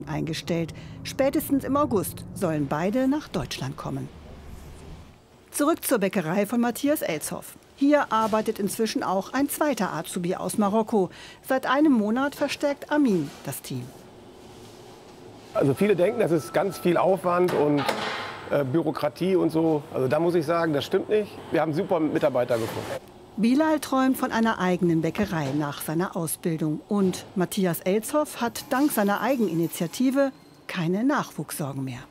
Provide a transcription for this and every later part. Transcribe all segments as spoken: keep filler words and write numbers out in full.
eingestellt. Spätestens im August sollen beide nach Deutschland kommen. Zurück zur Bäckerei von Matthias Elshoff. Hier arbeitet inzwischen auch ein zweiter Azubi aus Marokko. Seit einem Monat verstärkt Amin das Team. Also viele denken, das ist ganz viel Aufwand und äh, Bürokratie und so. Also da muss ich sagen, das stimmt nicht. Wir haben super Mitarbeiter gefunden. Bilal träumt von einer eigenen Bäckerei nach seiner Ausbildung. Und Matthias Elshoff hat dank seiner Eigeninitiative keine Nachwuchssorgen mehr.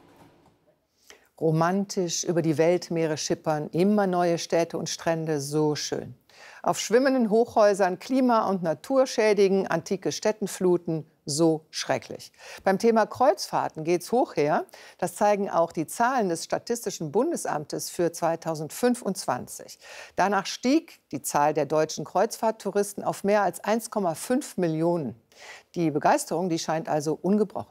Romantisch über die Weltmeere schippern, immer neue Städte und Strände, so schön. Auf schwimmenden Hochhäusern Klima- und Natur schädigen, antike Städtenfluten, so schrecklich. Beim Thema Kreuzfahrten geht's hoch her. Das zeigen auch die Zahlen des Statistischen Bundesamtes für zweitausendfünfundzwanzig. Danach stieg die Zahl der deutschen Kreuzfahrttouristen auf mehr als eins Komma fünf Millionen. Die Begeisterung, die scheint also ungebrochen.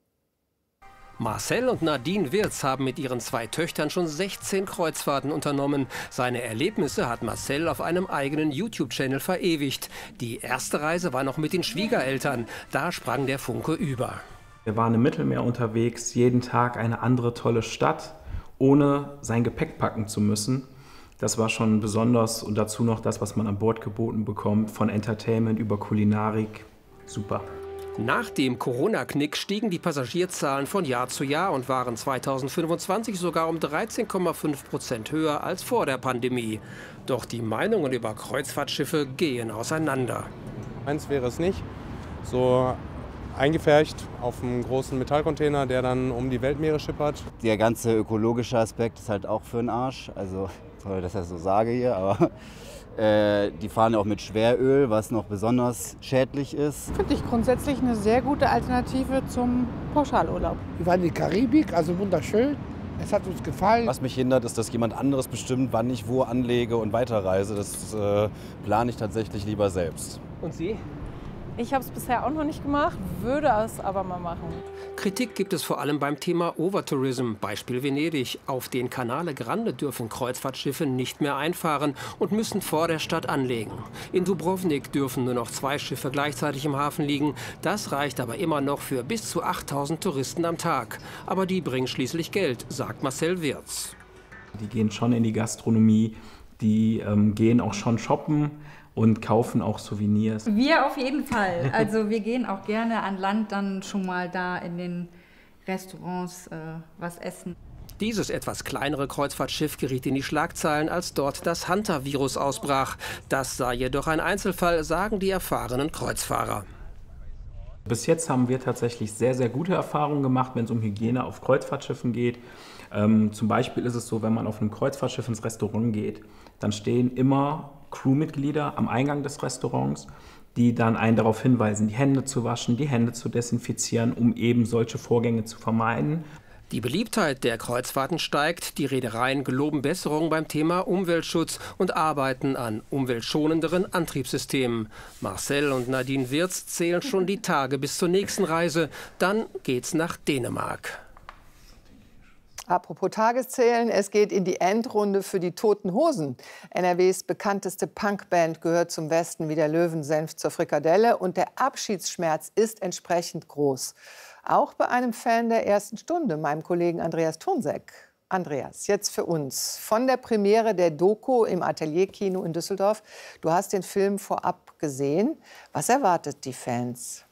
Marcel und Nadine Wirz haben mit ihren zwei Töchtern schon sechzehn Kreuzfahrten unternommen. Seine Erlebnisse hat Marcel auf einem eigenen YouTube-Channel verewigt. Die erste Reise war noch mit den Schwiegereltern. Da sprang der Funke über. Wir waren im Mittelmeer unterwegs, jeden Tag eine andere tolle Stadt, ohne sein Gepäck packen zu müssen. Das war schon besonders und dazu noch das, was man an Bord geboten bekommt, von Entertainment über Kulinarik. Super. Nach dem Corona-Knick stiegen die Passagierzahlen von Jahr zu Jahr und waren zweitausendfünfundzwanzig sogar um dreizehn Komma fünf Prozent höher als vor der Pandemie. Doch die Meinungen über Kreuzfahrtschiffe gehen auseinander. Meins wäre es nicht. So eingepfercht auf einem großen Metallcontainer, der dann um die Weltmeere schippert. Der ganze ökologische Aspekt ist halt auch für den Arsch. Also, sorry, dass ich das so sage hier, aber äh, die fahren auch mit Schweröl, was noch besonders schädlich ist. Finde ich grundsätzlich eine sehr gute Alternative zum Pauschalurlaub. Wir waren in die Karibik, also wunderschön. Es hat uns gefallen. Was mich hindert, ist, dass jemand anderes bestimmt, wann ich wo anlege und weiterreise. Das äh, plane ich tatsächlich lieber selbst. Und Sie? Ich habe es bisher auch noch nicht gemacht, würde es aber mal machen. Kritik gibt es vor allem beim Thema Overtourism, Beispiel Venedig. Auf den Canale Grande dürfen Kreuzfahrtschiffe nicht mehr einfahren und müssen vor der Stadt anlegen. In Dubrovnik dürfen nur noch zwei Schiffe gleichzeitig im Hafen liegen. Das reicht aber immer noch für bis zu achttausend Touristen am Tag. Aber die bringen schließlich Geld, sagt Marcel Wirz. Die gehen schon in die Gastronomie, die ähm, gehen auch schon shoppen und kaufen auch Souvenirs. Wir auf jeden Fall. Also wir gehen auch gerne an Land, dann schon mal da in den Restaurants äh, was essen. Dieses etwas kleinere Kreuzfahrtschiff geriet in die Schlagzeilen, als dort das Hanta-Virus ausbrach. Das sei jedoch ein Einzelfall, sagen die erfahrenen Kreuzfahrer. Bis jetzt haben wir tatsächlich sehr, sehr gute Erfahrungen gemacht, wenn es um Hygiene auf Kreuzfahrtschiffen geht. Ähm, zum Beispiel ist es so, wenn man auf einem Kreuzfahrtschiff ins Restaurant geht, dann stehen immer Crewmitglieder am Eingang des Restaurants, die dann einen darauf hinweisen, die Hände zu waschen, die Hände zu desinfizieren, um eben solche Vorgänge zu vermeiden. Die Beliebtheit der Kreuzfahrten steigt. Die Reedereien geloben Besserung beim Thema Umweltschutz und arbeiten an umweltschonenderen Antriebssystemen. Marcel und Nadine Wirz zählen schon die Tage bis zur nächsten Reise. Dann geht's nach Dänemark. Apropos Tageszählen, es geht in die Endrunde für die Toten Hosen. N R Ws bekannteste Punkband gehört zum Westen wie der Löwensenf zur Frikadelle und der Abschiedsschmerz ist entsprechend groß. Auch bei einem Fan der ersten Stunde, meinem Kollegen Andreas Thonseck. Andreas, jetzt für uns. Von der Premiere der Doku im Atelierkino in Düsseldorf. Du hast den Film vorab gesehen. Was erwartet die Fans?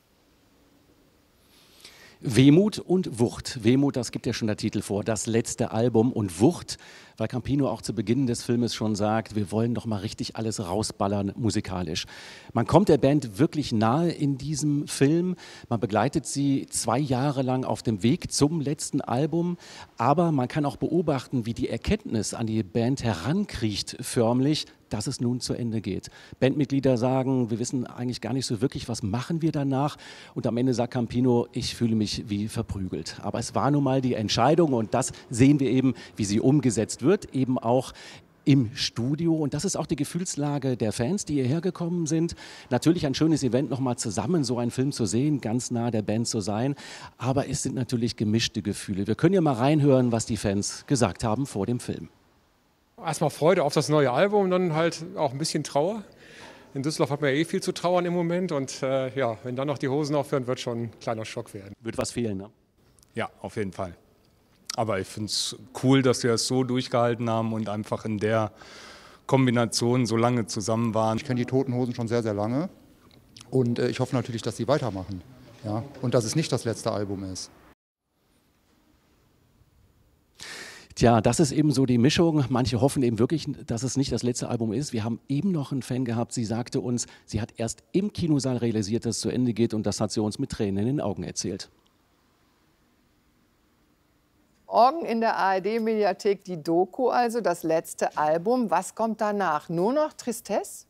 Wehmut und Wucht. Wehmut, das gibt ja schon der Titel vor, das letzte Album. Und Wucht, weil Campino auch zu Beginn des Filmes schon sagt, wir wollen doch mal richtig alles rausballern musikalisch. Man kommt der Band wirklich nahe in diesem Film. Man begleitet sie zwei Jahre lang auf dem Weg zum letzten Album. Aber man kann auch beobachten, wie die Erkenntnis an die Band herankriecht förmlich, dass es nun zu Ende geht. Bandmitglieder sagen, wir wissen eigentlich gar nicht so wirklich, was machen wir danach. Und am Ende sagt Campino, ich fühle mich wie verprügelt. Aber es war nun mal die Entscheidung und das sehen wir eben, wie sie umgesetzt wird, eben auch im Studio. Und das ist auch die Gefühlslage der Fans, die hierher gekommen sind. Natürlich ein schönes Event, nochmal zusammen so einen Film zu sehen, ganz nah der Band zu sein. Aber es sind natürlich gemischte Gefühle. Wir können ja mal reinhören, was die Fans gesagt haben vor dem Film. Erstmal Freude auf das neue Album, dann halt auch ein bisschen Trauer. In Düsseldorf hat man ja eh viel zu trauern im Moment. Und äh, ja, wenn dann noch die Hosen aufhören, wird schon ein kleiner Schock werden. Wird was fehlen, ne? Ja, auf jeden Fall. Aber ich finde es cool, dass wir es so durchgehalten haben und einfach in der Kombination so lange zusammen waren. Ich kenne die Toten Hosen schon sehr, sehr lange. Und äh, ich hoffe natürlich, dass sie weitermachen. Ja? Und dass es nicht das letzte Album ist. Tja, das ist eben so die Mischung. Manche hoffen eben wirklich, dass es nicht das letzte Album ist. Wir haben eben noch einen Fan gehabt, sie sagte uns, sie hat erst im Kinosaal realisiert, dass es zu Ende geht, und das hat sie uns mit Tränen in den Augen erzählt. Morgen in der A R D-Mediathek die Doku, also das letzte Album. Was kommt danach? Nur noch Tristesse?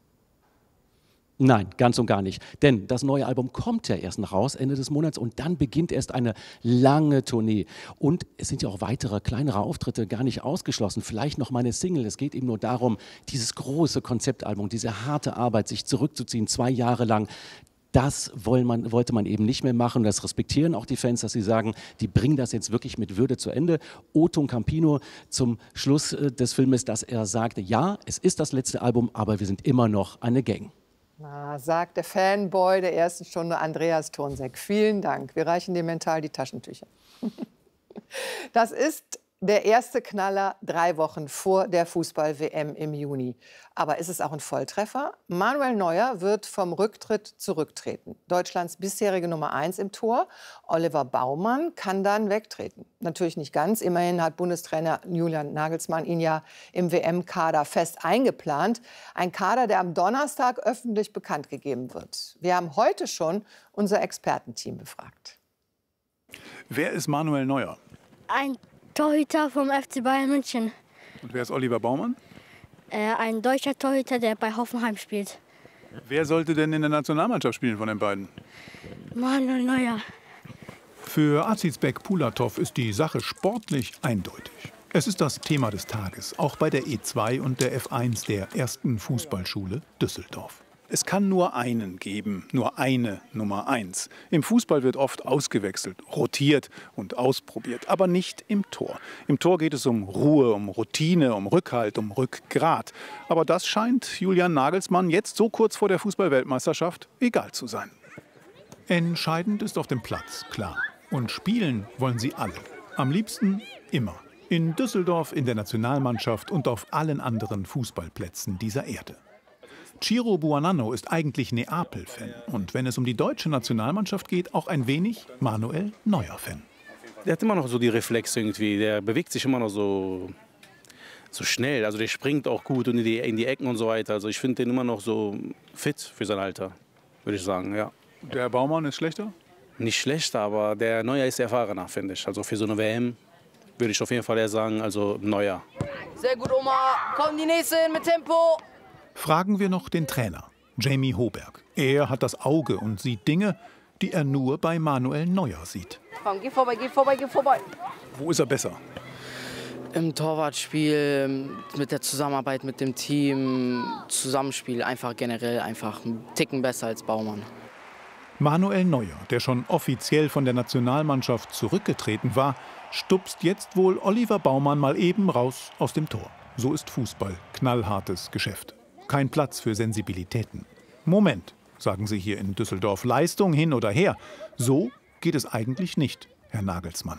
Nein, ganz und gar nicht. Denn das neue Album kommt ja erst noch raus, Ende des Monats, und dann beginnt erst eine lange Tournee. Und es sind ja auch weitere, kleinere Auftritte gar nicht ausgeschlossen. Vielleicht noch mal eine Single. Es geht eben nur darum, dieses große Konzeptalbum, diese harte Arbeit, sich zurückzuziehen, zwei Jahre lang. Das wollte man, wollte man eben nicht mehr machen. Das respektieren auch die Fans, dass sie sagen, die bringen das jetzt wirklich mit Würde zu Ende. Oton Campino zum Schluss des Filmes, dass er sagte, ja, es ist das letzte Album, aber wir sind immer noch eine Gang. Na, sagt der Fanboy der ersten Stunde, Andreas Thornseck. Vielen Dank. Wir reichen dir mental die Taschentücher. Das ist der erste Knaller drei Wochen vor der Fußball-W M im Juni. Aber ist es auch ein Volltreffer? Manuel Neuer wird vom Rücktritt zurücktreten. Deutschlands bisherige Nummer eins im Tor, Oliver Baumann, kann dann wegtreten. Natürlich nicht ganz. Immerhin hat Bundestrainer Julian Nagelsmann ihn ja im W M-Kader fest eingeplant. Ein Kader, der am Donnerstag öffentlich bekannt gegeben wird. Wir haben heute schon unser Expertenteam befragt. Wer ist Manuel Neuer? Ein Torhüter vom F C Bayern München. Und wer ist Oliver Baumann? Äh, ein deutscher Torhüter, der bei Hoffenheim spielt. Wer sollte denn in der Nationalmannschaft spielen von den beiden? Manuel Neuer. Für Azizbek Pulatov ist die Sache sportlich eindeutig. Es ist das Thema des Tages, auch bei der E zwei und der F eins der ersten Fußballschule Düsseldorf. Es kann nur einen geben, nur eine Nummer eins. Im Fußball wird oft ausgewechselt, rotiert und ausprobiert, aber nicht im Tor. Im Tor geht es um Ruhe, um Routine, um Rückhalt, um Rückgrat. Aber das scheint Julian Nagelsmann jetzt so kurz vor der Fußball-Weltmeisterschaft egal zu sein. Entscheidend ist auf dem Platz, klar. Und spielen wollen sie alle. Am liebsten immer. In Düsseldorf, in der Nationalmannschaft und auf allen anderen Fußballplätzen dieser Erde. Ciro Buonanno ist eigentlich Neapel-Fan und wenn es um die deutsche Nationalmannschaft geht, auch ein wenig Manuel Neuer-Fan. Der hat immer noch so die Reflexe irgendwie, der bewegt sich immer noch so, so schnell, also der springt auch gut und in die, in die Ecken und so weiter. Also ich finde den immer noch so fit für sein Alter, würde ich sagen, ja. Der Baumann ist schlechter? Nicht schlechter, aber der Neuer ist erfahrener, finde ich. Also für so eine W M würde ich auf jeden Fall eher sagen, also Neuer. Sehr gut, Oma. Komm, die nächsten mit Tempo. Fragen wir noch den Trainer, Jamie Hoberg. Er hat das Auge und sieht Dinge, die er nur bei Manuel Neuer sieht. Komm, geh vorbei, geh vorbei, geh vorbei. Wo ist er besser? Im Torwartspiel, mit der Zusammenarbeit mit dem Team, Zusammenspiel, einfach generell einfach einen Ticken besser als Baumann. Manuel Neuer, der schon offiziell von der Nationalmannschaft zurückgetreten war, stupst jetzt wohl Oliver Baumann mal eben raus aus dem Tor. So ist Fußball knallhartes Geschäft. Kein Platz für Sensibilitäten. Moment, sagen Sie hier in Düsseldorf, Leistung hin oder her. So geht es eigentlich nicht, Herr Nagelsmann.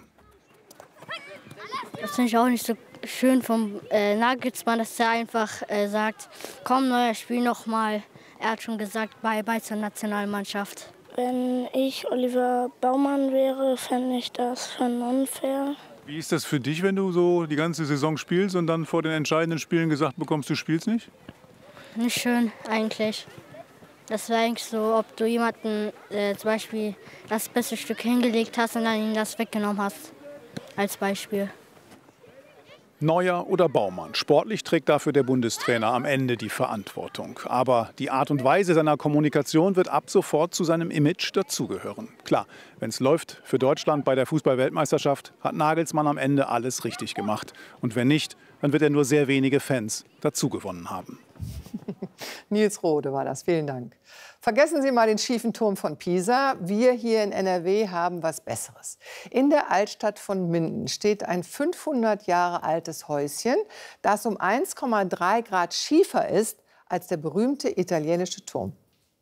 Das finde ich auch nicht so schön vom äh, Nagelsmann, dass er einfach äh, sagt, komm, Neuer, spiel noch mal. Er hat schon gesagt, bye bye zur Nationalmannschaft. Wenn ich Oliver Baumann wäre, fände ich das schon unfair. Wie ist das für dich, wenn du so die ganze Saison spielst und dann vor den entscheidenden Spielen gesagt bekommst, du spielst nicht? Nicht schön, eigentlich. Das wäre eigentlich so, ob du jemanden äh, zum Beispiel das beste Stück hingelegt hast und dann ihm das weggenommen hast, als Beispiel. Neuer oder Baumann. Sportlich trägt dafür der Bundestrainer am Ende die Verantwortung. Aber die Art und Weise seiner Kommunikation wird ab sofort zu seinem Image dazugehören. Klar, wenn es läuft für Deutschland bei der Fußball-Weltmeisterschaft, hat Nagelsmann am Ende alles richtig gemacht. Und wenn nicht, dann wird er nur sehr wenige Fans dazugewonnen haben. Nils Rode war das. Vielen Dank. Vergessen Sie mal den schiefen Turm von Pisa. Wir hier in N R W haben was Besseres. In der Altstadt von Minden steht ein fünfhundert Jahre altes Häuschen, das um eins Komma drei Grad schiefer ist als der berühmte italienische Turm.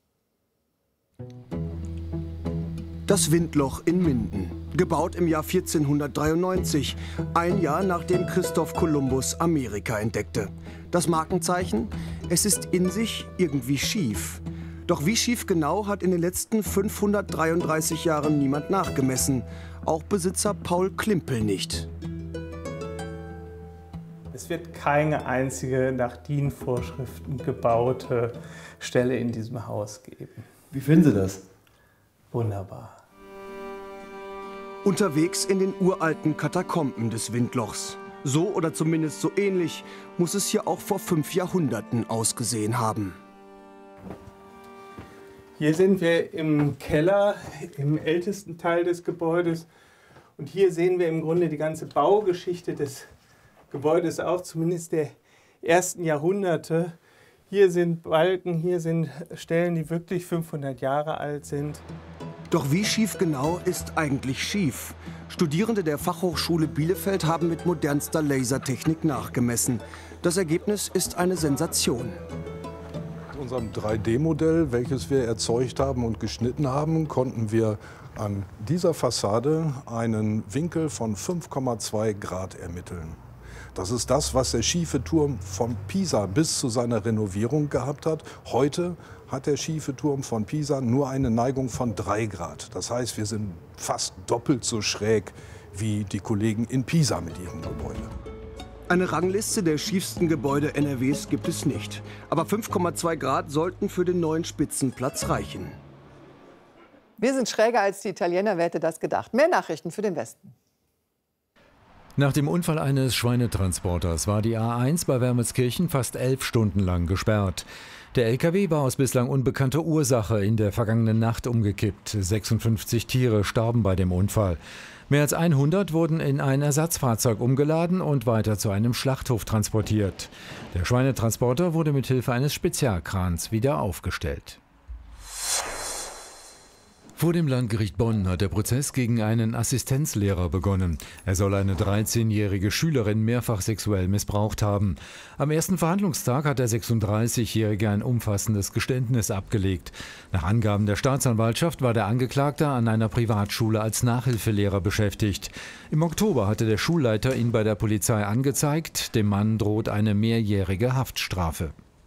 Das Windloch in Minden, gebaut im Jahr vierzehnhundertdreiundneunzig, ein Jahr nachdem Christoph Kolumbus Amerika entdeckte. Das Markenzeichen? Es ist in sich irgendwie schief. Doch wie schief genau, hat in den letzten fünfhundertdreiunddreißig Jahren niemand nachgemessen. Auch Besitzer Paul Klimpel nicht. Es wird keine einzige nach D I N-Vorschriften gebaute Stelle in diesem Haus geben. Wie finden Sie das? Wunderbar. Unterwegs in den uralten Katakomben des Windlochs. So oder zumindest so ähnlich muss es hier auch vor fünf Jahrhunderten ausgesehen haben. Hier sind wir im Keller, im ältesten Teil des Gebäudes. Und hier sehen wir im Grunde die ganze Baugeschichte des Gebäudes, auch zumindest der ersten Jahrhunderte. Hier sind Balken, hier sind Stellen, die wirklich fünfhundert Jahre alt sind. Doch wie schief genau ist eigentlich schief? Studierende der Fachhochschule Bielefeld haben mit modernster Lasertechnik nachgemessen. Das Ergebnis ist eine Sensation. In unserem drei D Modell, welches wir erzeugt haben und geschnitten haben, konnten wir an dieser Fassade einen Winkel von fünf Komma zwei Grad ermitteln. Das ist das, was der schiefe Turm von Pisa bis zu seiner Renovierung gehabt hat. Heute hat der schiefe Turm von Pisa nur eine Neigung von drei Grad. Das heißt, wir sind fast doppelt so schräg wie die Kollegen in Pisa mit ihrem Gebäude. Eine Rangliste der schiefsten Gebäude N R Ws gibt es nicht. Aber fünf Komma zwei Grad sollten für den neuen Spitzenplatz reichen. Wir sind schräger als die Italiener, wer hätte das gedacht? Mehr Nachrichten für den Westen. Nach dem Unfall eines Schweinetransporters war die A eins bei Wermelskirchen fast elf Stunden lang gesperrt. Der L K W war aus bislang unbekannter Ursache in der vergangenen Nacht umgekippt. sechsundfünfzig Tiere starben bei dem Unfall. Mehr als hundert wurden in ein Ersatzfahrzeug umgeladen und weiter zu einem Schlachthof transportiert. Der Schweinetransporter wurde mit Hilfe eines Spezialkrans wieder aufgestellt. Vor dem Landgericht Bonn hat der Prozess gegen einen Assistenzlehrer begonnen. Er soll eine dreizehnjährige Schülerin mehrfach sexuell missbraucht haben. Am ersten Verhandlungstag hat der sechsunddreißigjährige ein umfassendes Geständnis abgelegt. Nach Angaben der Staatsanwaltschaft war der Angeklagte an einer Privatschule als Nachhilfelehrer beschäftigt. Im Oktober hatte der Schulleiter ihn bei der Polizei angezeigt. Dem Mann droht eine mehrjährige Haftstrafe.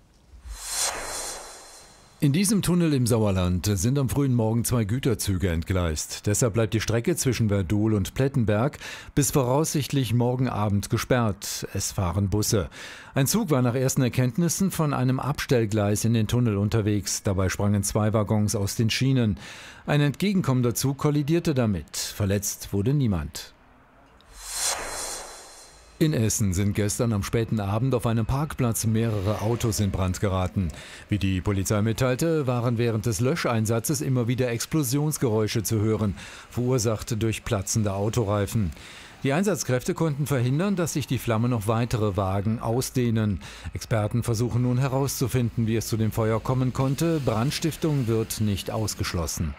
In diesem Tunnel im Sauerland sind am frühen Morgen zwei Güterzüge entgleist. Deshalb bleibt die Strecke zwischen Werdohl und Plettenberg bis voraussichtlich morgen Abend gesperrt. Es fahren Busse. Ein Zug war nach ersten Erkenntnissen von einem Abstellgleis in den Tunnel unterwegs. Dabei sprangen zwei Waggons aus den Schienen. Ein entgegenkommender Zug kollidierte damit. Verletzt wurde niemand. In Essen sind gestern am späten Abend auf einem Parkplatz mehrere Autos in Brand geraten. Wie die Polizei mitteilte, waren während des Löscheinsatzes immer wieder Explosionsgeräusche zu hören, verursacht durch platzende Autoreifen. Die Einsatzkräfte konnten verhindern, dass sich die Flammen noch weitere Wagen ausdehnen. Experten versuchen nun herauszufinden, wie es zu dem Feuer kommen konnte. Brandstiftung wird nicht ausgeschlossen.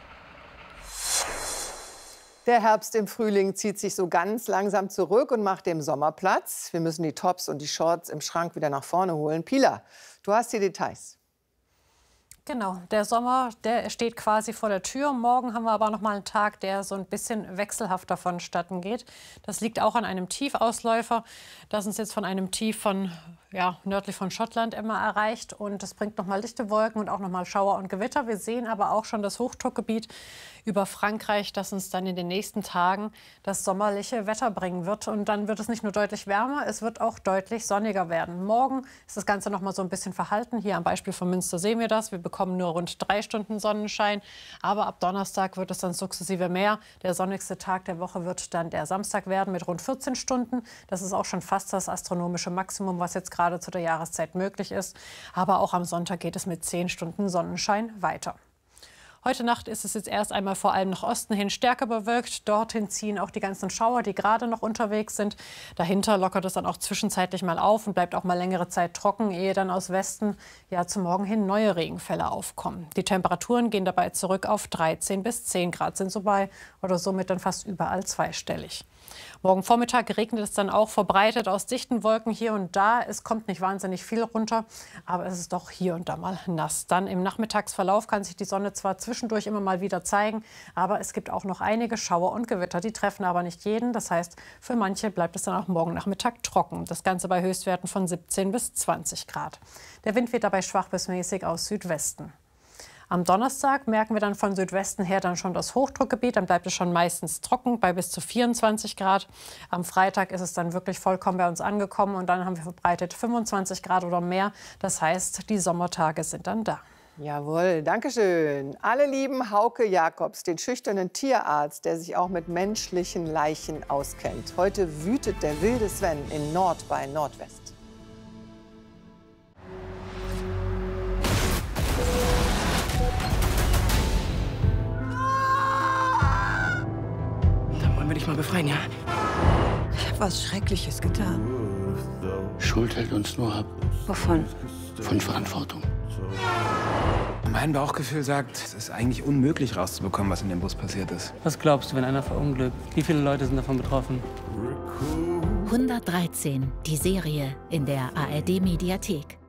Der Herbst im Frühling zieht sich so ganz langsam zurück und macht dem Sommer Platz. Wir müssen die Tops und die Shorts im Schrank wieder nach vorne holen. Pila, du hast die Details. Genau, der Sommer, der steht quasi vor der Tür. Morgen haben wir aber noch mal einen Tag, der so ein bisschen wechselhafter vonstatten geht. Das liegt auch an einem Tiefausläufer, das uns jetzt von einem Tief von ja, nördlich von Schottland immer erreicht. Und das bringt noch mal lichte Wolken und auch noch mal Schauer und Gewitter. Wir sehen aber auch schon das Hochdruckgebiet über Frankreich, das uns dann in den nächsten Tagen das sommerliche Wetter bringen wird. Und dann wird es nicht nur deutlich wärmer, es wird auch deutlich sonniger werden. Morgen ist das Ganze noch mal so ein bisschen verhalten. Hier am Beispiel von Münster sehen wir das. Wir bekommen nur rund drei Stunden Sonnenschein. Aber ab Donnerstag wird es dann sukzessive mehr. Der sonnigste Tag der Woche wird dann der Samstag werden mit rund vierzehn Stunden. Das ist auch schon fast das astronomische Maximum, was jetzt gerade zu der Jahreszeit möglich ist. Aber auch am Sonntag geht es mit zehn Stunden Sonnenschein weiter. Heute Nacht ist es jetzt erst einmal vor allem nach Osten hin stärker bewölkt. Dorthin ziehen auch die ganzen Schauer, die gerade noch unterwegs sind. Dahinter lockert es dann auch zwischenzeitlich mal auf und bleibt auch mal längere Zeit trocken, ehe dann aus Westen ja zum Morgen hin neue Regenfälle aufkommen. Die Temperaturen gehen dabei zurück auf dreizehn bis zehn Grad, sind so bei oder somit dann fast überall zweistellig. Morgen Vormittag regnet es dann auch verbreitet aus dichten Wolken hier und da. Es kommt nicht wahnsinnig viel runter, aber es ist doch hier und da mal nass. Dann im Nachmittagsverlauf kann sich die Sonne zwar zwischendurch immer mal wieder zeigen, aber es gibt auch noch einige Schauer und Gewitter. Die treffen aber nicht jeden. Das heißt, für manche bleibt es dann auch morgen Nachmittag trocken. Das Ganze bei Höchstwerten von siebzehn bis zwanzig Grad. Der Wind weht dabei schwach bis mäßig aus Südwesten. Am Donnerstag merken wir dann von Südwesten her dann schon das Hochdruckgebiet. Dann bleibt es schon meistens trocken bei bis zu vierundzwanzig Grad. Am Freitag ist es dann wirklich vollkommen bei uns angekommen und dann haben wir verbreitet fünfundzwanzig Grad oder mehr. Das heißt, die Sommertage sind dann da. Jawohl, danke schön. Alle lieben Hauke Jakobs, den schüchternen Tierarzt, der sich auch mit menschlichen Leichen auskennt. Heute wütet der wilde Sven in Nord bei Nordwest. Wollen wir dich mal befreien, ja? Ich habe was Schreckliches getan. Schuld hält uns nur ab. Wovon? Von Verantwortung. Mein Bauchgefühl sagt, es ist eigentlich unmöglich rauszubekommen, was in dem Bus passiert ist. Was glaubst du, wenn einer verunglückt? Wie viele Leute sind davon betroffen? hundertdreizehn, die Serie in der A R D-Mediathek.